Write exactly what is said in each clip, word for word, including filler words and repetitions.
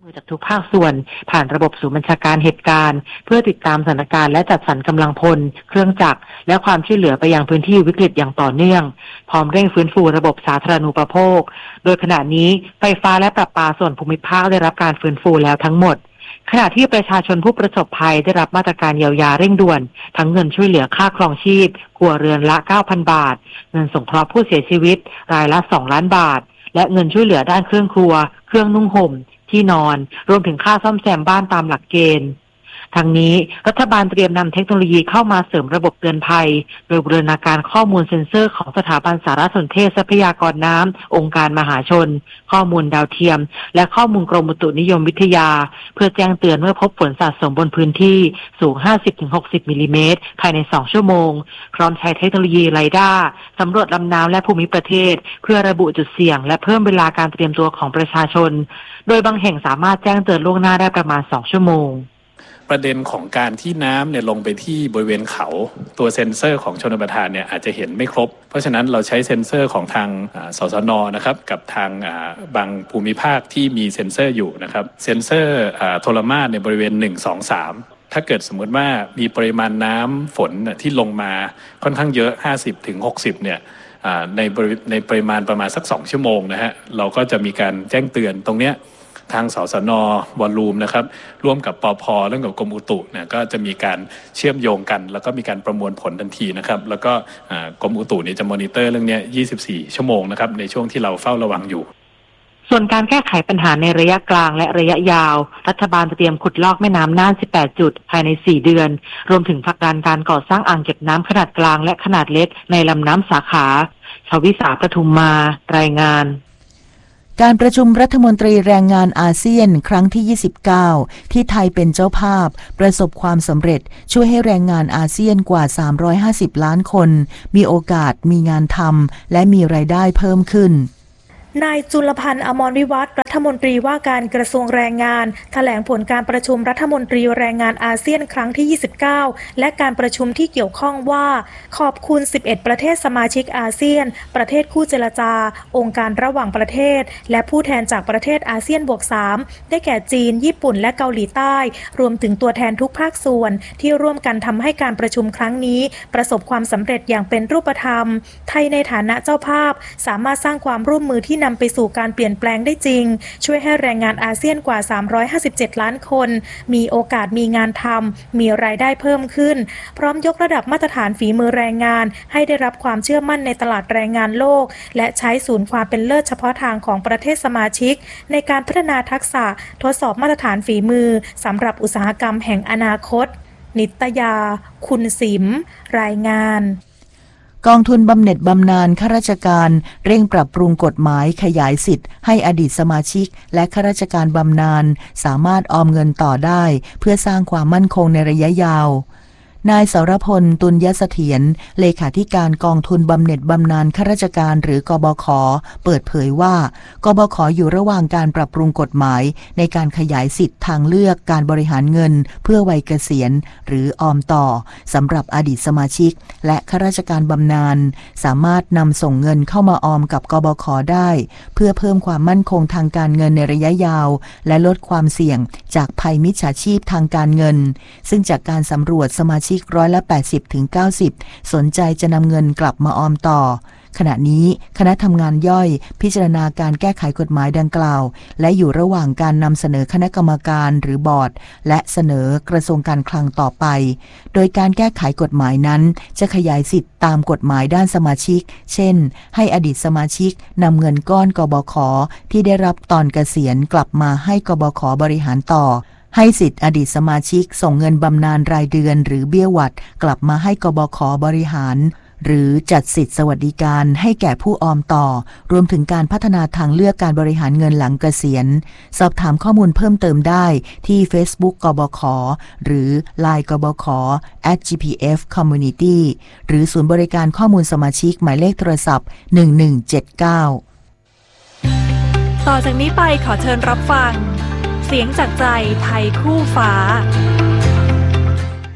อจากทุกภาคส่วนผ่านระบบศูนย์บัญชาการเหตุการณ์เพื่อติดตามสถานการณ์และจัดสรรกำลังพลเครื่องจักรและความช่วยเหลือไปยังพื้นที่วิกฤตอย่างต่อเนื่องพร้อมเร่งฟื้นฟูระบบสาธารณูปโภคโดยขณะนี้ไฟฟ้าและประปาส่วนภูมิภาคได้รับการฟื้นฟูแล้วทั้งหมดขณะที่ประชาชนผู้ประสบภัยได้รับมาตรการเยียวยาเร่งด่วนทั้งเงินช่วยเหลือค่าครองชีพครัวเรือนละ เก้าพัน บาทเงินสงเคราะห์ผู้เสียชีวิตรายละสองล้านบาทและเงินช่วยเหลือด้านเครื่องครัวเครื่องนุ่งห่มที่นอนรวมถึงค่าซ่อมแซมบ้านตามหลักเกณฑ์ทั้งนี้รัฐบาลเตรียมนำเทคโนโลยีเข้ามาเสริมระบบเตือนภัยโดยบูรณาการข้อมูลเซ็นเซอร์ของสถาบันสารสนเทศทรัพยากรน้ำองค์การมหาชนข้อมูลดาวเทียมและข้อมูลกรมอุตุนิยมวิทยาเพื่อแจ้งเตือนเมื่อพบฝนสะสมบนพื้นที่สูง ห้าสิบถึงหกสิบ มิลลิเมตรภายในสองชั่วโมงพร้อมใช้เทคโนโลยีไรด้าร์สำรวจลำน้ำและภูมิประเทศเพื่อระบุจุดเสี่ยงและเพิ่มเวลาการเตรียมตัวของประชาชนโดยบางแห่งสามารถแจ้งเตือนล่วงหน้าได้ประมาณสองชั่วโมงประเด็นของการที่น้ำเนี่ยลงไปที่บริเวณเขาตัวเซ็นเซอร์ของชลประทานเนี่ยอาจจะเห็นไม่ครบเพราะฉะนั้นเราใช้เซ็นเซอร์ของทางสสนนะครับกับทางบางภูมิภาคที่มีเซ็นเซอร์อยู่นะครับเซ็นเซอร์โทรมาศในบริเวณหนึ่ง สอง สามถ้าเกิดสมมติว่ามีปริมาณน้ำฝนที่ลงมาค่อนข้างเยอะ ห้าสิบถึงหกสิบเนี่ยในในปริมาณประมาณสักสองชั่วโมงนะฮะเราก็จะมีการแจ้งเตือนตรงเนี้ยทางสสน.วอลลุ่มนะครับร่วมกับปภ.เรื่องกับกรมอุตุเนี่ยก็จะมีการเชื่อมโยงกันแล้วก็มีการประมวลผลทันทีนะครับแล้วก็กรมอุตุเนี่ยจะมอนิเตอร์เรื่องนี้ยี่สิบสี่ชั่วโมงนะครับในช่วงที่เราเฝ้าระวังอยู่ส่วนการแก้ไขปัญหาในระยะกลางและระยะยาวรัฐบาลเตรียมขุดลอกแม่น้ำน่านสิบแปดจุดภายในสี่เดือนรวมถึงผลักดันการก่อสร้างอ่างเก็บน้ำขนาดกลางและขนาดเล็กในลำน้ำสาขาชวิสาปทุมมารายงานการประชุมรัฐมนตรีแรงงานอาเซียนครั้งที่ยี่สิบเก้าที่ไทยเป็นเจ้าภาพประสบความสำเร็จช่วยให้แรงงานอาเซียนกว่าสามร้อยห้าสิบล้านคนมีโอกาสมีงานทำและมีรายได้เพิ่มขึ้นนายจุลพันธ์อมรวิวัฒน์รัฐมนตรีว่าการกระทรวงแรงงานแถลงผลการประชุมรัฐมนตรีแรงงานอาเซียนครั้งที่ยี่สิบเก้าและการประชุมที่เกี่ยวข้องว่าขอบคุณสิบเอ็ดประเทศสมาชิกอาเซียนประเทศคู่เจรจาองค์การระหว่างประเทศและผู้แทนจากประเทศอาเซียนบวกสามได้แก่จีนญี่ปุ่นและเกาหลีใต้รวมถึงตัวแทนทุกภาคส่วนที่ร่วมกันทำให้การประชุมครั้งนี้ประสบความสำเร็จอย่างเป็นรูปธรรมไทยในฐานะเจ้าภาพสามารถสร้างความร่วมมือที่นำไปสู่การเปลี่ยนแปลงได้จริงช่วยให้แรงงานอาเซียนกว่าสามร้อยห้าสิบเจ็ดล้านคนมีโอกาสมีงานทำมีรายได้เพิ่มขึ้นพร้อมยกระดับมาตรฐานฝีมือแรงงานให้ได้รับความเชื่อมั่นในตลาดแรงงานโลกและใช้ศูนย์ความเป็นเลิศเฉพาะทางของประเทศสมาชิกในการพัฒนาทักษะทดสอบมาตรฐานฝีมือสำหรับอุตสาหกรรมแห่งอนาคตนิตยาคุณสิมรายงานกองทุนบำเหน็จบำนาญข้าราชการเร่งปรับปรุงกฎหมายขยายสิทธิ์ให้อดีตสมาชิกและข้าราชการบำนาญสามารถออมเงินต่อได้เพื่อสร้างความมั่นคงในระยะยาวนายสรพลตุลยเสถียรเลขาธิการกองทุนบำเหน็จบำนาญข้าราชการหรือกบข.เปิดเผยว่ากบข.อยู่ระหว่างการปรับปรุงกฎหมายในการขยายสิทธิ์ทางเลือกการบริหารเงินเพื่อวัยเกษียณหรือออมต่อสำหรับอดีตสมาชิกและข้าราชการบำนาญสามารถนำส่งเงินเข้ามาออมกับกบข.ได้เพื่อเพิ่มความมั่นคงทางการเงินในระยะยาวและลดความเสี่ยงจากภัยมิจฉาชีพทางการเงินซึ่งจากการสำรวจสมาชิกร้อยละ แปดสิบถึงเก้าสิบ สนใจจะนำเงินกลับมาออมต่อขณะนี้คณะทำงานย่อยพิจารณาการแก้ไขกฎหมายดังกล่าวและอยู่ระหว่างการนำเสนอคณะกรรมการหรือบอร์ดและเสนอกระทรวงการคลังต่อไปโดยการแก้ไขกฎหมายนั้นจะขยายสิทธิ์ตามกฎหมายด้านสมาชิกเช่นให้อดีตสมาชิกนำเงินก้อนกบข.ที่ได้รับตอนเกษียณกลับมาให้กบข.บริหารต่อให้สิทธิ์อดีตสมาชิกส่งเงินบำนาญรายเดือนหรือเบี้ยหวัดกลับมาให้กบข.บริหารหรือจัดสิทธิสวัสดิการให้แก่ผู้ออมต่อรวมถึงการพัฒนาทางเลือกการบริหารเงินหลังเกษียณสอบถามข้อมูลเพิ่มเติมได้ที่ Facebook กบข.หรือ ไลน์ กบข. แอท จี พี เอฟ Community หรือศูนย์บริการข้อมูลสมาชิกหมายเลขโทรศัพท์หนึ่งหนึ่งเจ็ดเก้าต่อจากนี้ไปขอเชิญรับฟังเสียงจากใจไทยคู่ฟ้า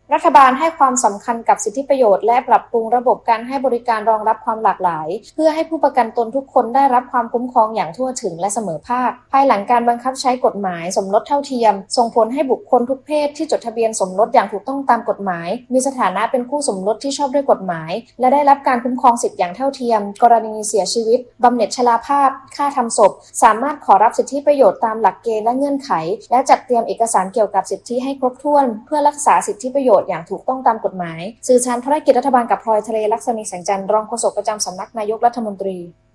รัฐบาลให้ความสำคัญกับสิทธิประโยชน์และปรับปรุงระบบการให้บริการรองรับความหลากหลายเพื่อให้ผู้ประกันตนทุกคนได้รับความคุ้มครองอย่างทั่วถึงและเสมอภาคภายหลังการบังคับใช้กฎหมายสมรสเท่าเทียมส่งผลให้บุคคลทุกเพศที่จดทะเบียนสมรสอย่างถูกต้องตามกฎหมายมีสถานะเป็นคู่สมรสที่ชอบด้วยกฎหมายและได้รับการคุ้มครองสิทธิอย่างเท่าเทียมกรณีเสียชีวิตบำเหน็จชราภาพค่าทำศพสามารถขอรับสิทธิประโยชน์ตามหลักเกณฑ์และเงื่อนไขและจัดเตรียมเอกสารเกี่ยวกับสิทธิให้ครบถ้วนเพื่อรักษาสิทธิประโยชน์อย่างถูกต้องตามกฎหมายสื่อสารภารกิจรัฐบาลกับพลอยทะเลลักษณีแสงจันทร์รองโฆษกประจำสำนักนายกรัฐมนตรี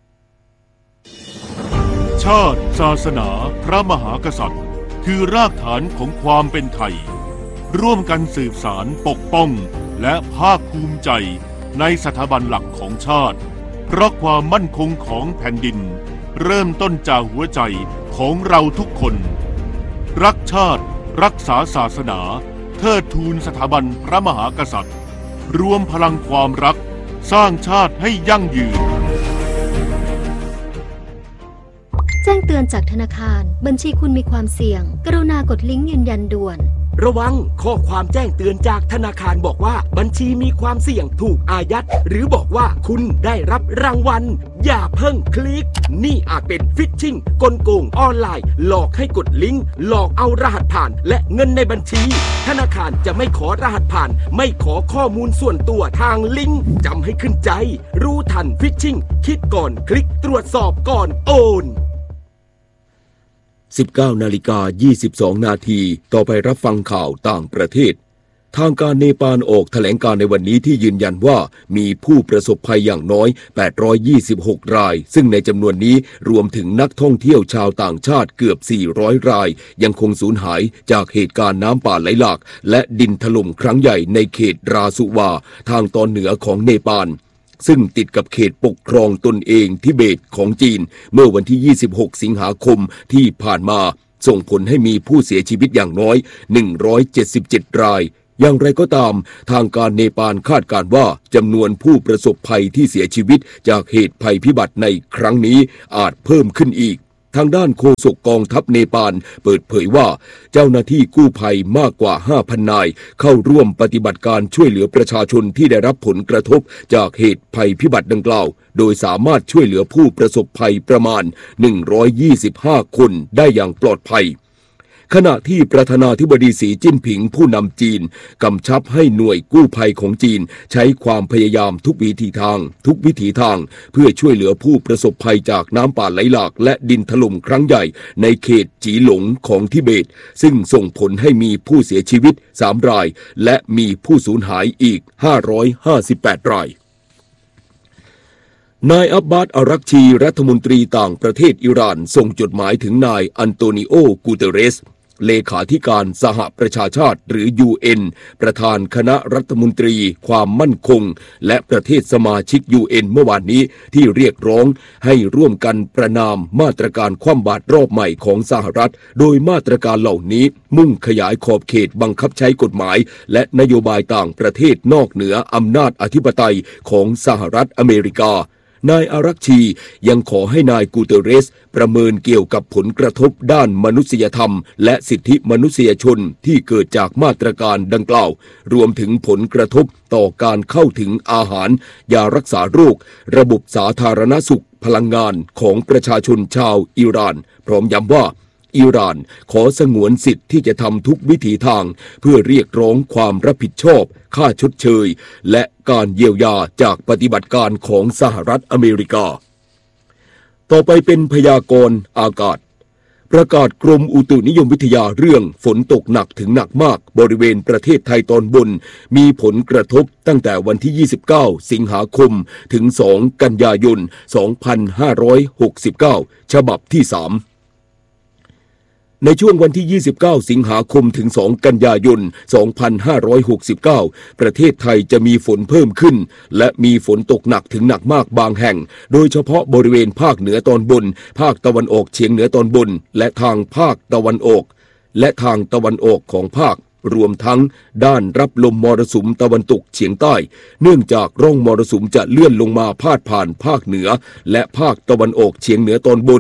ชาติศาสนาพระมหากษัตริย์คือรากฐานของความเป็นไทยร่วมกันสืบสานปกป้องและภาคภูมิใจในสถาบันหลักของชาติเพราะความมั่นคงของแผ่นดินเริ่มต้นจากหัวใจของเราทุกคนรักชาติรักษาศาสนาเทิดทูนสถาบันพระมหากษัตริย์รวมพลังความรักสร้างชาติให้ยั่งยืนแจ้งเตือนจากธนาคารบัญชีคุณมีความเสี่ยงกรุณากดลิงก์ยืนยันด่วนระวังข้อความแจ้งเตือนจากธนาคารบอกว่าบัญชีมีความเสี่ยงถูกอายัดหรือบอกว่าคุณได้รับรางวัลอย่าเพิ่งคลิกนี่อาจเป็นฟิชชิงกลโกงออนไลน์หลอกให้กดลิงก์หลอกเอารหัสผ่านและเงินในบัญชีธนาคารจะไม่ขอรหัสผ่านไม่ขอข้อมูลส่วนตัวทางลิงก์จำให้ขึ้นใจรู้ทันฟิชชิงคิดก่อนคลิกตรวจสอบก่อนโอนสิบเก้านาฬิกายี่สิบสองนาทีต่อไปรับฟังข่าวต่างประเทศทางการเนปาลออกแถลงการในวันนี้ที่ยืนยันว่ามีผู้ประสบภัยอย่างน้อยแปดร้อยยี่สิบหกรายซึ่งในจำนวนนี้รวมถึงนักท่องเที่ยวชาวต่างชาติเกือบสี่ร้อยรายยังคงสูญหายจากเหตุการณ์น้ำป่าไหลหลากและดินถล่มครั้งใหญ่ในเขตราสุวาทางตอนเหนือของเนปาลซึ่งติดกับเขตปกครองตนเองทิเบตของจีนเมื่อวันที่ยี่สิบหกสิงหาคมที่ผ่านมาส่งผลให้มีผู้เสียชีวิตอย่างน้อยหนึ่งร้อยเจ็ดสิบเจ็ดรายอย่างไรก็ตามทางการเนปาลคาดการณ์ว่าจำนวนผู้ประสบภัยที่เสียชีวิตจากเหตุภัยพิบัติในครั้งนี้อาจเพิ่มขึ้นอีกทางด้านโฆษกกองทัพเนปาลเปิดเผยว่าเจ้าหน้าที่กู้ภัยมากกว่า ห้าพัน นายเข้าร่วมปฏิบัติการช่วยเหลือประชาชนที่ได้รับผลกระทบจากเหตุภัยพิบัติดังกล่าวโดยสามารถช่วยเหลือผู้ประสบภัยประมาณหนึ่งร้อยยี่สิบห้าคนได้อย่างปลอดภัยขณะที่ประธานาธิบดีสีจิ้นผิงผู้นำจีนกำชับให้หน่วยกู้ภัยของจีนใช้ความพยายามทุกวิถีทางทุกวิถีทางเพื่อช่วยเหลือผู้ประสบภัยจากน้ำป่าไหลหลากและดินถล่มครั้งใหญ่ในเขตจีหลงของทิเบตซึ่งส่งผลให้มีผู้เสียชีวิตสามรายและมีผู้สูญหายอีกห้าร้อยห้าสิบแปดรายนายอับบาส อารักชีรัฐมนตรีต่างประเทศอิหร่านส่งจดหมายถึงนายอันโตนิโอ กูเตเรสเลขาธิการสหประชาชาติหรือ ยู เอ็น ประธานคณะรัฐมนตรีความมั่นคงและประเทศสมาชิก ยู เอ็น เมื่อวานนี้ที่เรียกร้องให้ร่วมกันประนามมาตรการคว่ำบาตรรอบใหม่ของสหรัฐโดยมาตรการเหล่านี้มุ่งขยายขอบเขตบังคับใช้กฎหมายและนโยบายต่างประเทศนอกเหนืออำนาจอธิปไตยของสหรัฐอเมริกานายอารักชียังขอให้นายกูเตเรสประเมินเกี่ยวกับผลกระทบด้านมนุษยธรรมและสิทธิมนุษยชนที่เกิดจากมาตรการดังกล่าวรวมถึงผลกระทบต่อการเข้าถึงอาหารยารักษาโรคระบบสาธารณสุขพลังงานของประชาชนชาวอิหร่านพร้อมย้ำว่าอิหร่านขอสงวนสิทธิ์ที่จะทำทุกวิถีทางเพื่อเรียกร้องความรับผิดชอบค่าชดเชยและการเยียวยาจากปฏิบัติการของสหรัฐอเมริกาต่อไปเป็นพยากรณ์อากาศประกาศกรมอุตุนิยมวิทยาเรื่องฝนตกหนักถึงหนักมากบริเวณประเทศไทยตอนบนมีผลกระทบตั้งแต่วันที่ยี่สิบเก้าสิงหาคมถึงสองกันยายนสองพันห้าร้อยหกสิบเก้าฉบับที่สามในช่วงวันที่ยี่สิบเก้าสิงหาคมถึงสองกันยายนสองพันห้าร้อยหกสิบเก้าประเทศไทยจะมีฝนเพิ่มขึ้นและมีฝนตกหนักถึงหนักมากบางแห่งโดยเฉพาะบริเวณภาคเหนือตอนบนภาคตะวันออกเฉียงเหนือตอนบนและทางภาคตะวันออกและทางตะวันออกของภาครวมทั้งด้านรับลมมรสุมตะวันตกเฉียงใต้เนื่องจากร่องมรสุมจะเลื่อนลงมาพาดผ่านภาคเหนือและภาคตะวันออกเฉียงเหนือตอนบน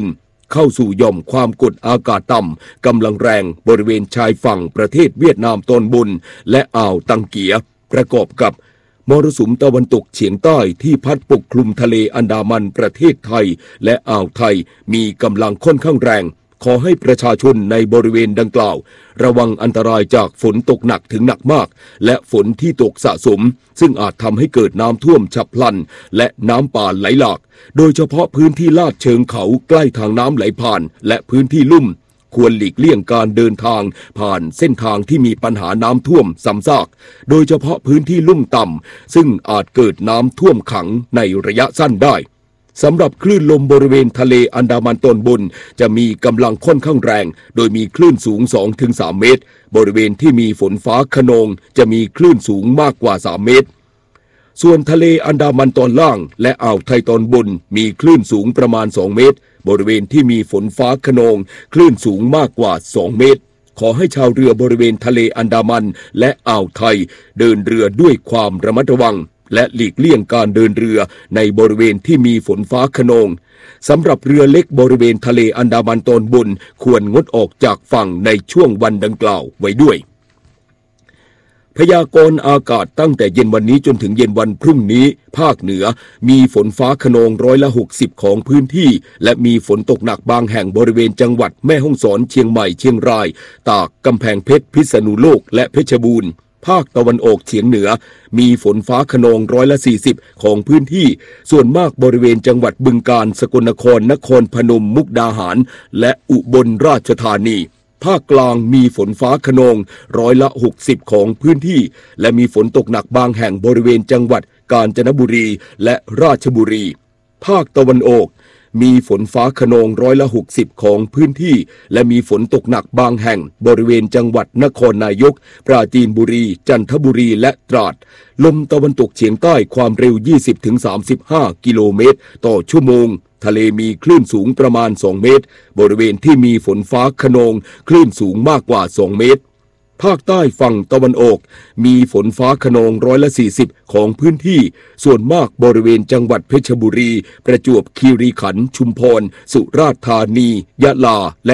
เข้าสู่หย่อมความกดอากาศต่ำกำลังแรงบริเวณชายฝั่งประเทศเวียดนามตอนบนและอ่าวตังเกียประกอบกับมรสุมตะวันตกเฉียงใต้ที่พัดปกคลุมทะเลอันดามันประเทศไทยและอ่าวไทยมีกำลังค่อนข้างแรงขอให้ประชาชนในบริเวณดังกล่าวระวังอันตรายจากฝนตกหนักถึงหนักมากและฝนที่ตกสะสมซึ่งอาจทำให้เกิดน้ำท่วมฉับพลันและน้ำป่าไหลหลากโดยเฉพาะพื้นที่ลาดเชิงเขาใกล้ทางน้ำไหลผ่านและพื้นที่ลุ่มควรหลีกเลี่ยงการเดินทางผ่านเส้นทางที่มีปัญหาน้ำท่วมซ้ำซากโดยเฉพาะพื้นที่ลุ่มต่ำซึ่งอาจเกิดน้ำท่วมขังในระยะสั้นได้สำหรับคลื่นลมบริเวณทะเลอันดามันตอนบนจะมีกำลังค่อนข้างแรงโดยมีคลื่นสูง สองถึงสาม เมตรบริเวณที่มีฝนฟ้าคะนองจะมีคลื่นสูงมากกว่าสามเมตรส่วนทะเลอันดามันตอนล่างและอ่าวไทยตอนบนมีคลื่นสูงประมาณสองเมตรบริเวณที่มีฝนฟ้าคะนองคลื่นสูงมากกว่าสองเมตรขอให้ชาวเรือบริเวณทะเลอันดามันและอ่าวไทยเดินเรือด้วยความระมัดระวังและหลีกเลี่ยงการเดินเรือในบริเวณที่มีฝนฟ้าคะนองสำหรับเรือเล็กบริเวณทะเลอันดามันตอนบนควรงดออกจากฝั่งในช่วงวันดังกล่าวไว้ด้วยพยากรณ์อากาศตั้งแต่เย็นวันนี้จนถึงเย็นวันพรุ่งนี้ภาคเหนือมีฝนฟ้าคะนองร้อยละหกสิบของพื้นที่และมีฝนตกหนักบางแห่งบริเวณจังหวัดแม่ฮ่องสอนเชียงใหม่เชียงรายตากกำแพงเพชรพิษณุโลกและเพชรบูรณ์ภาคตะวันออกเฉียงเหนือมีฝนฟ้าคะนองร้อยละสี่สิบของพื้นที่ส่วนมากบริเวณจังหวัดบึงกาฬสกลนครนครพนมมุกดาหารและอุบลราชธานีภาคกลางมีฝนฟ้าคะนองร้อยละหกสิบของพื้นที่และมีฝนตกหนักบางแห่งบริเวณจังหวัดกาญจนบุรีและราชบุรีภาคตะวันออกมีฝนฟ้าคะนองร้อยละหกสิบของพื้นที่และมีฝนตกหนักบางแห่งบริเวณจังหวัดนครนายกปราจีนบุรีจันทบุรีและตราดลมตะวันตกเฉียงใต้ความเร็ว ยี่สิบถึงสามสิบห้า กิโลเมตรต่อชั่วโมงทะเลมีคลื่นสูงประมาณสองเมตรบริเวณที่มีฝนฟ้าคะนองคลื่นสูงมากกว่าสองเมตรภาคใต้ฝั่งตะวันออกมีฝนฟ้าคะนองร้อยละสี่สิบของพื้นที่ส่วนมากบริเวณจังหวัดเพชรบุรีประจวบคีรีขันธ์ชุมพรสุราษฎร์ธานียะลาและ